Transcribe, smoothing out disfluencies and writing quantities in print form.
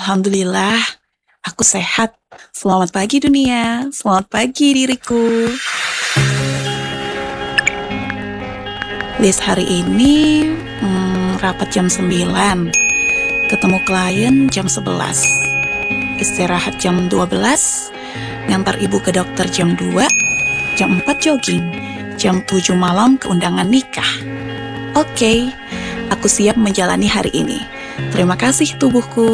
Alhamdulillah, aku sehat. Selamat pagi dunia, selamat pagi diriku. List hari ini, rapat jam 9, ketemu klien jam 11, istirahat jam 12, ngantar ibu ke dokter jam 2, jam 4 jogging, jam 7 malam ke undangan nikah. Oke, aku siap menjalani hari ini. Terima kasih tubuhku.